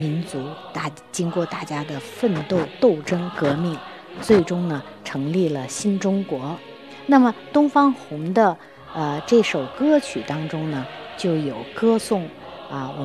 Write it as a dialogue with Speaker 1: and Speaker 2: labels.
Speaker 1: 民族经过大家的奋斗、斗争、革命，最终呢成立了新中国。那么东方红的这首歌曲当中呢，就有歌颂我